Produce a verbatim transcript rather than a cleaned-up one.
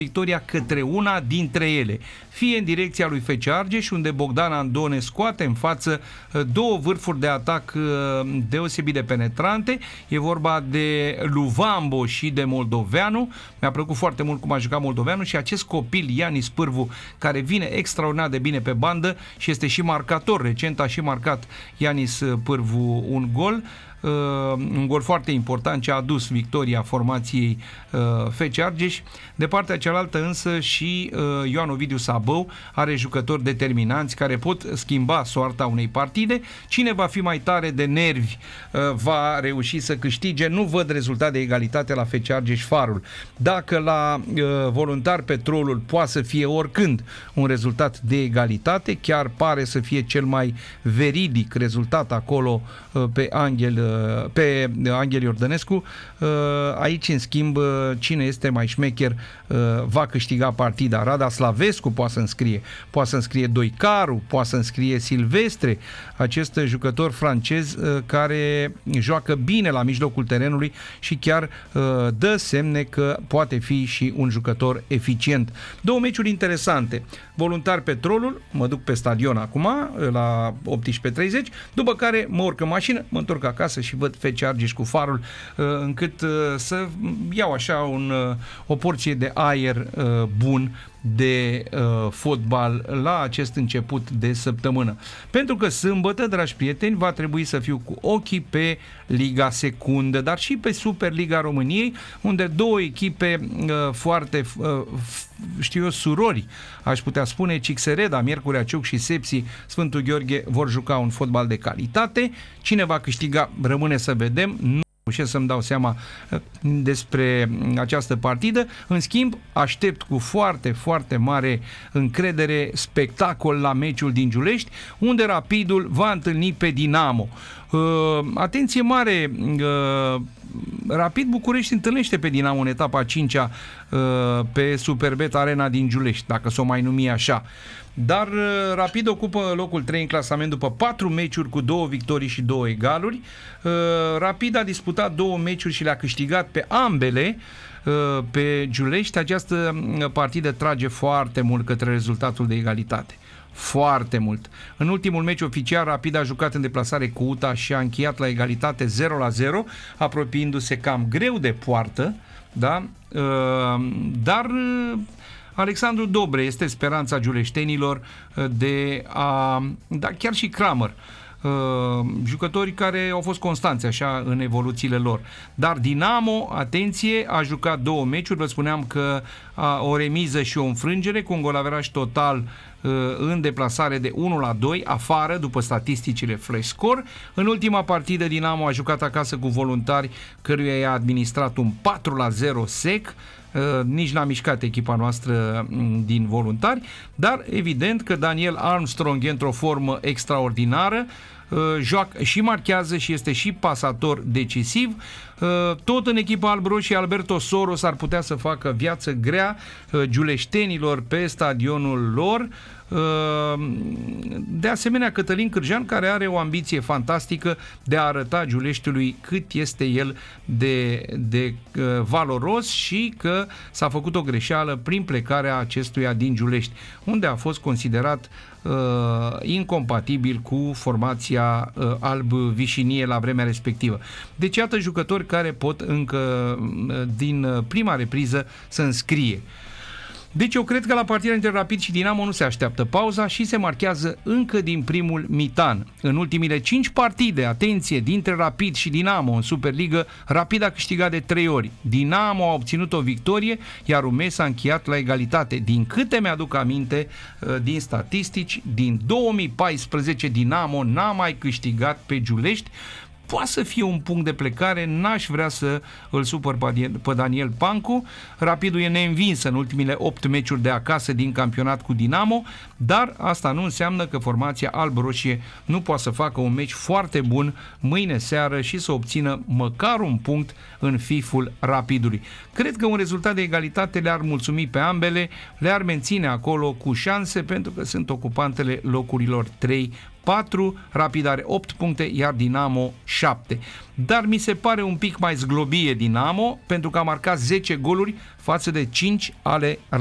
victoria către una dintre ele, fie în direcția lui F C Argeș, unde Bogdan Andone scoate în față două vârfuri de atac deosebit de penetrante. E vorba de Luvambo și de Moldoveanu. Mi-a plăcut foarte mult cum a jucat Moldoveanu și acest copil, Ianis Pârvu, care vine extraordinar de bine pe bandă și este și marcator. Recent a și marcat Ianis Pârvu un gol. Uh, un gol foarte important ce a adus victoria formației uh, F C Argeș. De partea cealaltă însă și uh, Ioan Ovidiu Sabău are jucători determinanți care pot schimba soarta unei partide. Cine va fi mai tare de nervi uh, va reuși să câștige. Nu văd rezultat de egalitate la F C Argeș Farul. Dacă la uh, Voluntar Petrolul poate să fie oricând un rezultat de egalitate, chiar pare să fie cel mai veridic rezultat acolo uh, pe Anghel pe Anghel Iordănescu. Aici, în schimb, cine este mai șmecher va câștiga partida. Rada Slavescu poate să înscrie, poate să înscrie Doicaru, poate să înscrie Silvestre, acest jucător francez care joacă bine la mijlocul terenului și chiar dă semne că poate fi și un jucător eficient. Două meciuri interesante. Voluntar Petrolul, mă duc pe stadion acum la optsprezece treizeci, după care mă urc în mașină, mă întorc acasă și văd F C Argeș cu Farul, încât să iau așa un, o porție de aer bun de uh, fotbal la acest început de săptămână. Pentru că sâmbătă, dragi prieteni, va trebui să fiu cu ochii pe Liga Secundă, dar și pe Superliga României, unde două echipe uh, foarte, uh, știu eu, surori, aș putea spune, Cixereda, Miercurea Ciuc și Sepsi Sfântul Gheorghe vor juca un fotbal de calitate. Cine va câștiga, rămâne să vedem. Nu și să-mi dau seama despre această partidă. În schimb, aștept cu foarte, foarte mare încredere spectacol la meciul din Giulești, unde Rapidul va întâlni pe Dinamo. Uh, atenție mare, uh, Rapid București întâlnește pe Dinamo în etapa a cincea uh, pe Superbet Arena din Giulești, dacă s-o mai numi așa. Dar uh, Rapid ocupă locul trei în clasament după patru meciuri cu două victorii și două egaluri. Uh, Rapid a disputat două meciuri și le-a câștigat pe ambele uh, pe Giulești. Această partidă trage foarte mult către rezultatul de egalitate. Foarte mult. În ultimul meci oficial, Rapid a jucat în deplasare cu U T A și a încheiat la egalitate zero la zero, apropiindu-se cam greu de poartă, da? Uh, dar uh, Alexandru Dobre este speranța giuleștenilor de a... Da, chiar și Kramer. Uh, jucători care au fost constanți așa în evoluțiile lor. Dar Dinamo, atenție, a jucat două meciuri, vă spuneam că a, o remiză și o înfrângere cu un golaveraj total uh, în deplasare de unu la doi, afară, după statisticile Flash Score. În ultima partidă Dinamo a jucat acasă cu Voluntari, căruia i-a administrat un patru la zero sec. Uh, nici n-a mișcat echipa noastră din Voluntari, dar evident că Daniel Armstrong e într-o formă extraordinară, uh, joacă și marchează și este și pasator decisiv. Uh, tot în echipa albroșie, Alberto Soros ar putea să facă viață grea uh, giuleștenilor pe stadionul lor. De asemenea, Cătălin Cârjean, care are o ambiție fantastică de a arăta Giuleștiului cât este el de, de uh, valoros și că s-a făcut o greșeală prin plecarea acestuia din Giulești, unde a fost considerat uh, incompatibil cu formația uh, alb-vișinie la vremea respectivă. Deci, iată jucători care pot încă uh, din prima repriză să înscrie. Deci eu cred că la partida între Rapid și Dinamo nu se așteaptă pauza și se marchează încă din primul mitan. În ultimile cinci partide, atenție, dintre Rapid și Dinamo în Superligă, Rapid a câștigat de trei ori. Dinamo a obținut o victorie, iar U M E S a încheiat la egalitate. Din câte mi-aduc aminte din statistici, din două mii paisprezece Dinamo n-a mai câștigat pe Giulești. Poate să fie un punct de plecare, n-aș vrea să îl supăr pe Daniel Pancu. Rapidul e neînvins în ultimile opt meciuri de acasă din campionat cu Dinamo, dar asta nu înseamnă că formația alb-roșie nu poate să facă un meci foarte bun mâine seară și să obțină măcar un punct în fiful Rapidului. Cred că un rezultat de egalitate le-ar mulțumi pe ambele, le-ar menține acolo cu șanse, pentru că sunt ocupantele locurilor trei patru, Rapid are opt puncte, iar Dinamo șapte. Dar mi se pare un pic mai zglobie Dinamo, pentru că a marcat zece goluri față de cinci ale